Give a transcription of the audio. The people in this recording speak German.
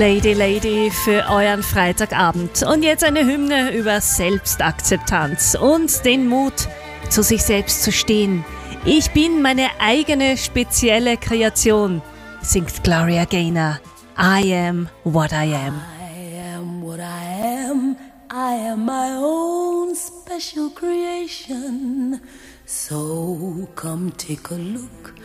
Lady Lady für euren Freitagabend. Und jetzt eine Hymne über Selbstakzeptanz und den Mut, zu sich selbst zu stehen. Ich bin meine eigene spezielle Kreation, singt Gloria Gaynor. I am what I am. I am what I am. I am my own special creation. So come take a look